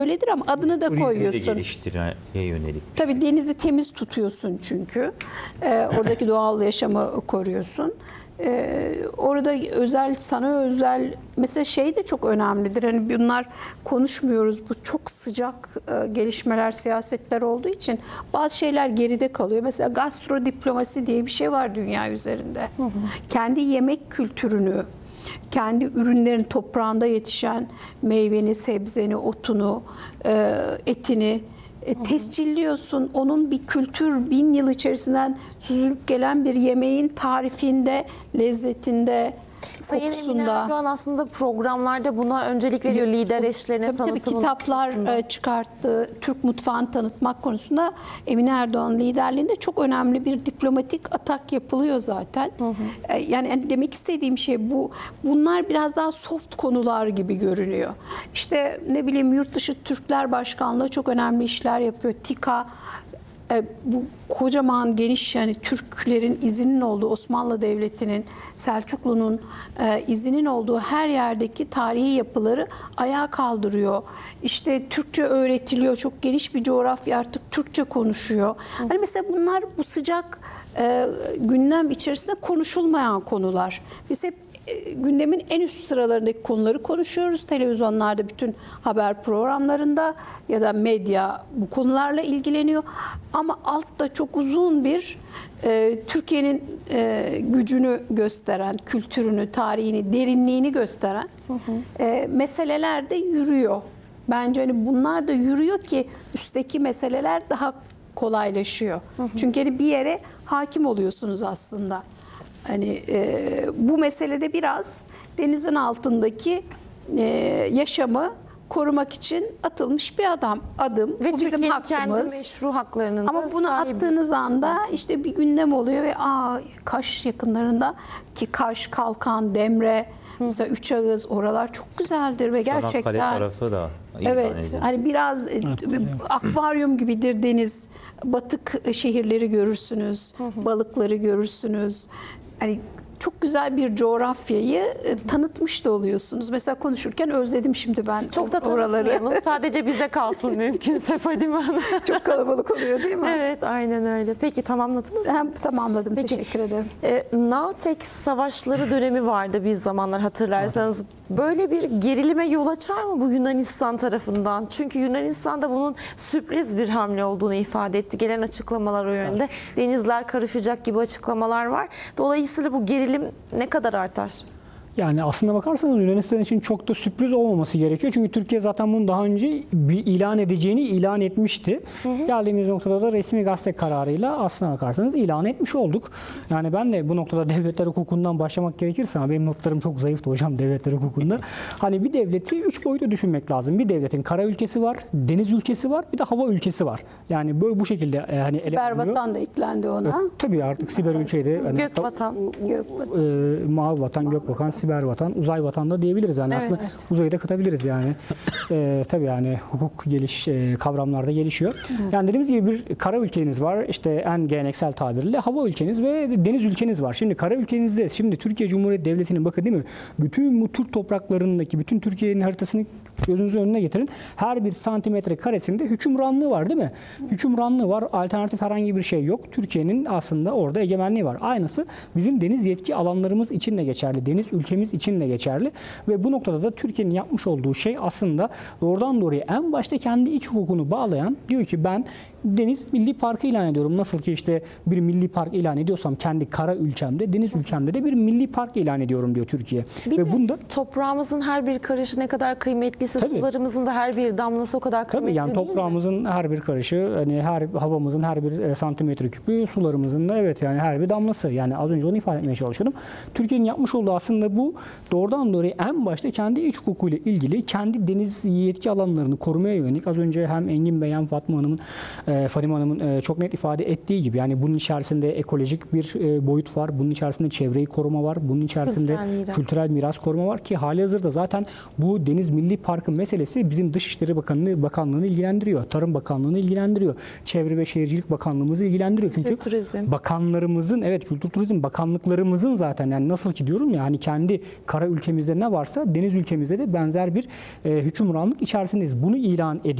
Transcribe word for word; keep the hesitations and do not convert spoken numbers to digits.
öyledir ama adını da Turizmi de koyuyorsun. geliştirmeye yönelik. Tabii denizi temiz tutuyorsun çünkü. Ee, oradaki doğal yaşamı koruyorsun. Ee, orada özel, sana özel, mesela şey de çok önemlidir. Hani bunlar konuşmuyoruz. Bu çok sıcak e, gelişmeler, siyasetler olduğu için bazı şeyler geride kalıyor. Mesela gastrodiplomasi diye bir şey var dünya üzerinde. Hı hı. Kendi yemek kültürünü, kendi ürünlerin toprağında yetişen meyveni, sebzeni, otunu, e, etini e, tescilliyorsun. Onun bir kültür, bin yıl içerisinden süzülüp gelen bir yemeğin tarifinde, lezzetinde, Sayın Emine kokusunda. Erdoğan aslında programlarda buna öncelik veriyor, lider eşlerine Tabii, tabii tanıtımı. kitaplar e, çıkarttı. Türk mutfağını tanıtmak konusunda Emine Erdoğan liderliğinde çok önemli bir diplomatik atak yapılıyor zaten. Hı hı. E, Yani, yani demek istediğim şey bu. Bunlar biraz daha soft konular gibi görünüyor. İşte ne bileyim, yurt dışı Türkler Başkanlığı çok önemli işler yapıyor. TİKA, e, bu kocaman geniş, yani Türklerin izinin olduğu, Osmanlı Devleti'nin, Selçuklu'nun e, izinin olduğu her yerdeki tarihi yapıları ayağa kaldırıyor. İşte Türkçe öğretiliyor. Çok geniş bir coğrafya, artık Türkçe konuşuyor. Hani mesela bunlar bu sıcak e, gündem içerisinde konuşulmayan konular. Biz hep e, gündemin en üst sıralarındaki konuları konuşuyoruz. Televizyonlarda, bütün haber programlarında ya da medya bu konularla ilgileniyor. Ama altta çok uzun bir e, Türkiye'nin e, gücünü gösteren, kültürünü, tarihini, derinliğini gösteren hı hı. E, meseleler de yürüyor. Bence hani bunlar da yürüyor ki üstteki meseleler daha kolaylaşıyor. Hı hı. Çünkü hani bir yere hakim oluyorsunuz aslında. Hani e, bu meselede biraz denizin altındaki e, yaşamı korumak için atılmış bir adam adım. Ve bu bizim hakkımız. kendi meşru haklarının Ama da bunu sahibi. attığınız anda işte bir gündem oluyor ve aa, Kaş yakınlarında ki Kaş, Kalkan, Demre, Hı. mesela Üçağız, oralar çok güzeldir ve gerçekten. Çanakkale tarafı da ilan evet, edildi. hani biraz evet, akvaryum gibidir deniz. Batık şehirleri görürsünüz, hı hı. balıkları görürsünüz. Hani çok güzel bir coğrafyayı tanıtmış da oluyorsunuz. Mesela konuşurken özledim şimdi ben çok da oraları. Sadece bize kalsın mümkünse Fadime Hanım. Çok kalabalık oluyor değil mi? Evet, aynen öyle. Peki tamamladınız mı? Hem tamamladım. Peki, teşekkür ederim. E, Navtex savaşları dönemi vardı bir zamanlar, hatırlarsanız. Böyle bir gerilime yol açar mı bu Yunanistan tarafından? Çünkü Yunanistan da bunun sürpriz bir hamle olduğunu ifade etti. Gelen açıklamalar o yönde. Evet. Denizler karışacak gibi açıklamalar var. Dolayısıyla bu gerilim ne kadar artar? Yani aslında bakarsanız Yunanistan için çok da sürpriz olmaması gerekiyor. Çünkü Türkiye zaten bunu daha önce bir ilan edeceğini ilan etmişti. Hı hı. Geldiğimiz noktada da resmi gazete kararıyla aslına bakarsanız ilan etmiş olduk. Yani ben de bu noktada devletler hukukundan başlamak gerekirse, ama benim notlarım çok zayıftı hocam devletler hukukunda. Hani bir devleti üç boyutlu düşünmek lazım. Bir devletin kara ülkesi var, deniz ülkesi var, bir de hava ülkesi var. Yani böyle bu şekilde hani siber vatan da eklendi ona. E, tabii artık siber ülkeydi. Hani, gök vatan. Gök vatan. E, mavi vatan, gök vatan, siber vatan, uzay vatan da diyebiliriz yani. Evet, aslında evet. Uzayı da katabiliriz yani. e, tabii yani hukuk geliş e, kavramlarda gelişiyor. Evet. Yani dediğimiz gibi bir kara ülkeniz var. İşte en geleneksel tabirle hava ülkeniz ve deniz ülkeniz var. Şimdi kara ülkenizde şimdi Türkiye Cumhuriyeti Devleti'nin, bakın değil mi? Bütün bu Türk topraklarındaki bütün Türkiye'nin haritasını gözünüzün önüne getirin. Her bir santimetre karesinde hükümranlığı var değil mi? Hükümranlığı var. Alternatif herhangi bir şey yok. Türkiye'nin aslında orada egemenliği var. Aynısı bizim deniz yetki alanlarımız için de geçerli. Deniz ülkemiz için de geçerli. Ve bu noktada da Türkiye'nin yapmış olduğu şey aslında doğrudan doğruya en başta kendi iç hukukunu bağlayan, diyor ki ben Deniz Milli Parkı ilan ediyorum. Nasıl ki işte bir milli park ilan ediyorsam kendi kara ülkemde, deniz ülkemde de bir milli park ilan ediyorum diyor Türkiye. Bir Ve de bunda toprağımızın her bir karışı ne kadar kıymetliyse, tabii, sularımızın da her bir damlası o kadar kıymetli. Tabii yani toprağımızın her bir karışı, hani her havamızın her bir santimetre küpü, sularımızın da evet yani her bir damlası. Yani az önce onu ifade etmeye çalışıyordum. Türkiye'nin yapmış olduğu aslında bu doğrudan doğruya en başta kendi iç hukukuyla ilgili kendi deniz yetki alanlarını korumaya yönelik, az önce hem Engin Bey hem Fatma Hanım'ın e, Fadime Hanım'ın e, çok net ifade ettiği gibi, yani bunun içerisinde ekolojik bir e, boyut var. Bunun içerisinde çevreyi koruma var. Bunun içerisinde kültürel miras, kültürel miras koruma var ki halihazırda zaten bu Deniz Milli Parkı meselesi bizim Dışişleri Bakanlığı Bakanlığı'nı ilgilendiriyor. Tarım Bakanlığı'nı ilgilendiriyor. Çevre ve Şehircilik Bakanlığımızı ilgilendiriyor. Çünkü turizm. bakanlarımızın, evet, Kültür Turizm Bakanlıklarımızın zaten, yani nasıl ki diyorum ya, hani kendi kendi kara ülkemizde ne varsa deniz ülkemizde de benzer bir e, hükümranlık içerisindeyiz. Bunu ilan ediyor.